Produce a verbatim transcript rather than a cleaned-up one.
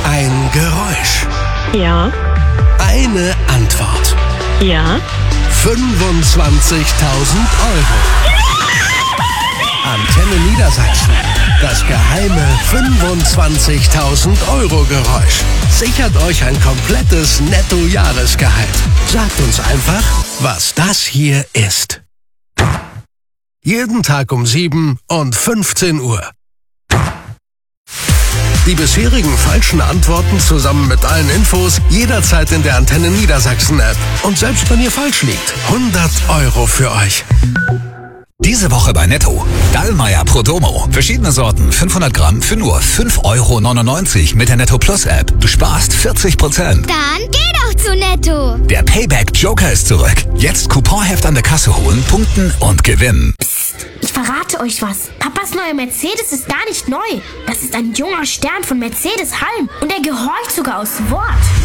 Ein Geräusch. Ja. Eine Antwort. Ja. fünfundzwanzigtausend Euro. Antenne Niedersachsen. Das geheime fünfundzwanzigtausend Euro Geräusch. Sichert euch ein komplettes Netto-Jahresgehalt. Sagt uns einfach, was das hier ist. Jeden Tag um sieben und fünfzehn Uhr. Die bisherigen falschen Antworten zusammen mit allen Infos jederzeit in der Antenne Niedersachsen App. Und selbst wenn ihr falsch liegt, hundert Euro für euch. Diese Woche bei Netto. Dallmayr Prodomo. Verschiedene Sorten, fünfhundert Gramm für nur fünf Euro neunundneunzig mit der Netto Plus App. Du sparst vierzig Prozent. Dann geh doch zu Netto. Der Payback Joker ist zurück. Jetzt Couponheft an der Kasse holen, punkten und gewinnen. Psst, ich verrate euch was. Papas neuer Mercedes ist gar nicht neu. Das ist ein junger Stern von Mercedes-Halm und er gehorcht sogar aufs Wort.